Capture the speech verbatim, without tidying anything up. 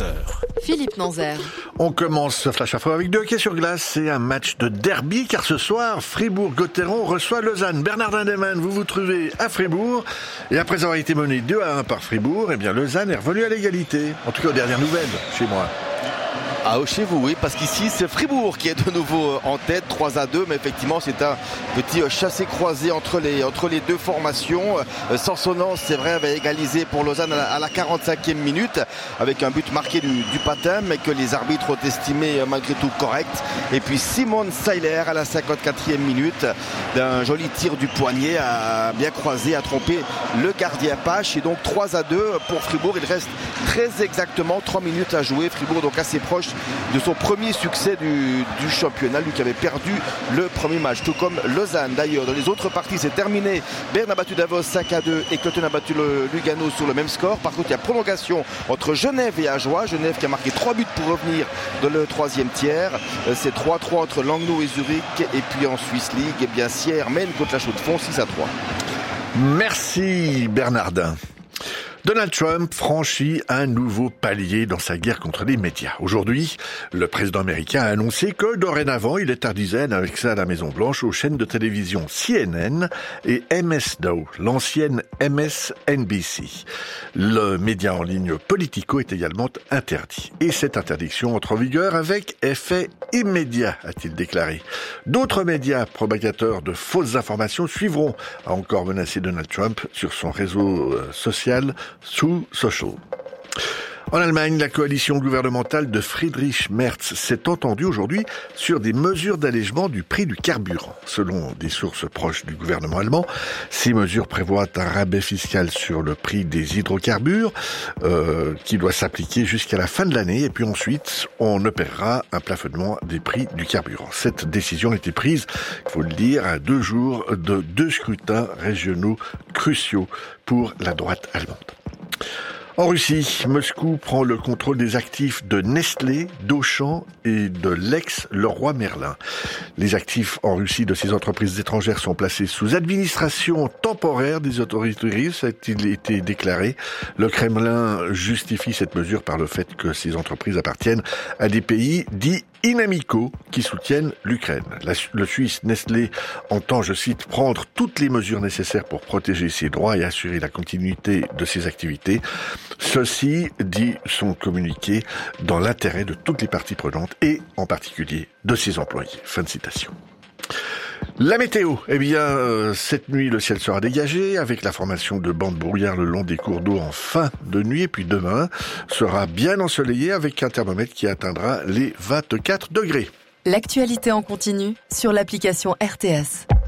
quinze heures. Philippe Nanzer. On commence ce Flash Info avec deux hockey sur glace. C'est un match de derby car ce soir, Fribourg-Gotteron reçoit Lausanne. Bernardin Deman, vous vous trouvez à Fribourg et après avoir été mené deux à un par Fribourg, eh bien Lausanne est revenu à l'égalité. En tout cas aux dernières nouvelles chez moi. Ah, chez vous, oui, parce qu'ici, c'est Fribourg qui est de nouveau en tête, trois à deux, mais effectivement, c'est un petit chassé-croisé entre les, entre les deux formations. Sansonens, c'est vrai, avait égalisé pour Lausanne à la quarante-cinquième minute, avec un but marqué du, du patin, mais que les arbitres ont estimé malgré tout correct. Et puis Simon Seiler, à la cinquante-quatrième minute, d'un joli tir du poignet, a bien croisé, a trompé le gardien Pache. Et donc trois à deux pour Fribourg. Il reste très exactement trois minutes à jouer. Fribourg, donc assez proche de son premier succès du, du championnat, lui qui avait perdu le premier match, tout comme Lausanne d'ailleurs. Dans les autres parties, c'est terminé. Berne a battu Davos cinq à deux et Cloton a battu le Lugano sur le même score. Par contre, il y a prolongation entre Genève et Ajoie. Genève qui a marqué trois buts pour revenir dans le troisième tiers. C'est trois à trois entre Langnau et Zurich. Et puis en Swiss League, eh bien Sierre mène contre la Chaux-de-Fonds six à trois. Merci Bernardin. Donald Trump franchit un nouveau palier dans sa guerre contre les médias. Aujourd'hui, le président américain a annoncé que dorénavant, il interdisait l'accès à la Maison-Blanche aux chaînes de télévision C N N et M S N B C, l'ancienne M S N B C. Le média en ligne Politico est également interdit. Et cette interdiction entre en vigueur avec effet immédiat, a-t-il déclaré. D'autres médias propagateurs de fausses informations suivront, a encore menacé Donald Trump sur son réseau social True Social. En Allemagne, la coalition gouvernementale de Friedrich Merz s'est entendue aujourd'hui sur des mesures d'allègement du prix du carburant. Selon des sources proches du gouvernement allemand, ces mesures prévoient un rabais fiscal sur le prix des hydrocarbures euh, qui doit s'appliquer jusqu'à la fin de l'année. Et puis ensuite, on opérera un plafonnement des prix du carburant. Cette décision a été prise, il faut le dire, à deux jours de deux scrutins régionaux cruciaux pour la droite allemande. En Russie, Moscou prend le contrôle des actifs de Nestlé, d'Auchan et de l'ex-Leroy Merlin. Les actifs en Russie de ces entreprises étrangères sont placés sous administration temporaire des autorités russes, a-t-il été déclaré. Le Kremlin justifie cette mesure par le fait que ces entreprises appartiennent à des pays dits inamicaux qui soutiennent l'Ukraine. La, le Suisse Nestlé entend, je cite, prendre toutes les mesures nécessaires pour protéger ses droits et assurer la continuité de ses activités. Ceci, dit son communiqué, dans l'intérêt de toutes les parties prenantes et en particulier de ses employés. Fin de citation. La météo, eh bien, euh, cette nuit, le ciel sera dégagé avec la formation de bandes brouillard le long des cours d'eau en fin de nuit. Et puis demain sera bien ensoleillé avec un thermomètre qui atteindra les vingt-quatre degrés. L'actualité en continu sur l'application R T S.